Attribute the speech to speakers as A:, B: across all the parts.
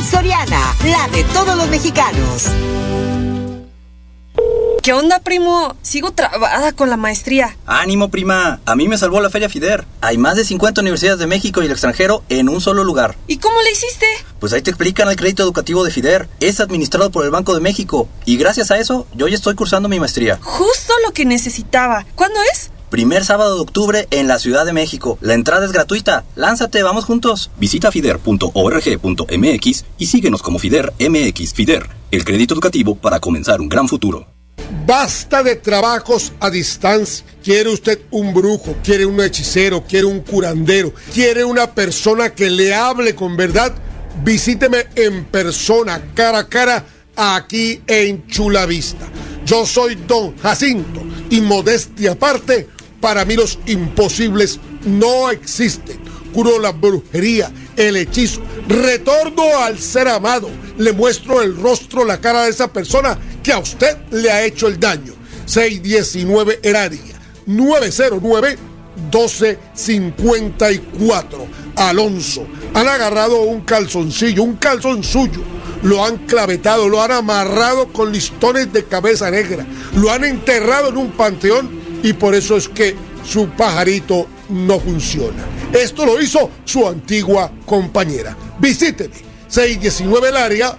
A: Soriana, la de todos los mexicanos.
B: ¿Qué onda, primo? Sigo trabada con la maestría.
C: ¡Ánimo, prima! A mí me salvó la Feria FIDER. Hay más de 50 universidades de México y el extranjero en un solo lugar.
B: ¿Y cómo le hiciste?
C: Pues ahí te explican el crédito educativo de FIDER. Es administrado por el Banco de México. Y gracias a eso, yo ya estoy cursando mi maestría.
B: Justo lo que necesitaba. ¿Cuándo es?
C: Primer sábado de octubre en la Ciudad de México. La entrada es gratuita. Lánzate, vamos juntos. Visita fider.org.mx y síguenos como FIDER MX. FIDER, el crédito educativo para comenzar un gran futuro.
D: Basta de trabajos a distancia. ¿Quiere usted un brujo? ¿Quiere un hechicero? ¿Quiere un curandero? ¿Quiere una persona que le hable con verdad? Visíteme en persona, cara a cara, aquí en Chula Vista. Yo soy Don Jacinto y modestia aparte, para mí los imposibles no existen. Curo la brujería, el hechizo, retorno al ser amado, le muestro el rostro, la cara de esa persona que a usted le ha hecho el daño. 619 Heredia, 909-1254. Alonso, han agarrado un calzón suyo, lo han clavetado, lo han amarrado con listones de cabeza negra, lo han enterrado en un panteón y por eso es que su pajarito no funciona. Esto lo hizo su antigua compañera. Visíteme, 619 el área,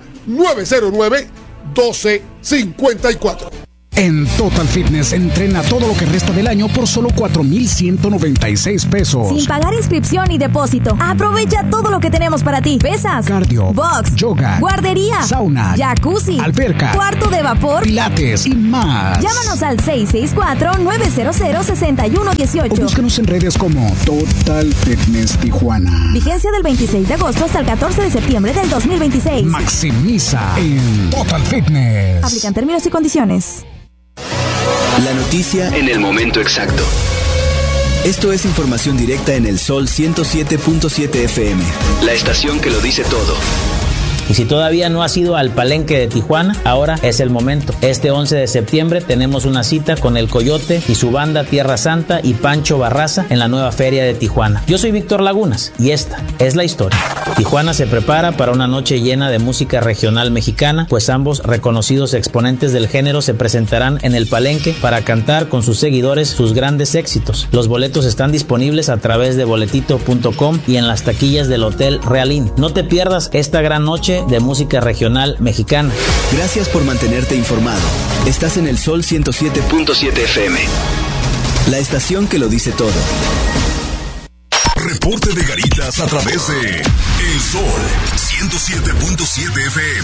D: 909-1254.
E: En Total Fitness entrena todo lo que resta del año por solo 4,196 pesos.
F: Sin pagar inscripción ni depósito. Aprovecha todo lo que tenemos para ti. Pesas,
E: cardio,
F: box,
E: yoga,
F: guardería,
E: sauna,
F: jacuzzi,
E: alberca,
F: cuarto de vapor,
E: pilates y más.
F: Llámanos al 664-900-6118.
E: O búscanos en redes como Total Fitness Tijuana.
F: Vigencia del 26 de agosto hasta el 14 de septiembre del 2026.
E: Maximiza en Total Fitness.
F: Aplican términos y condiciones.
G: La noticia en el momento exacto. Esto es información directa en el Sol 107.7 FM. La estación que lo dice todo.
H: Y si todavía no has ido al Palenque de Tijuana, ahora es el momento. Este 11 de septiembre tenemos una cita con El Coyote y su banda Tierra Santa y Pancho Barraza en la nueva feria de Tijuana. Yo soy Víctor Lagunas y esta es la historia. Tijuana se prepara para una noche llena de música regional mexicana, pues ambos reconocidos exponentes del género se presentarán en el Palenque para cantar con sus seguidores sus grandes éxitos. Los boletos están disponibles a través de boletito.com y en las taquillas del Hotel Real Inn. No te pierdas esta gran noche de música regional mexicana.
G: Gracias por mantenerte informado. Estás en el Sol 107.7 FM. La estación que lo dice todo.
I: Reporte de Garitas a través de El Sol 107.7 FM.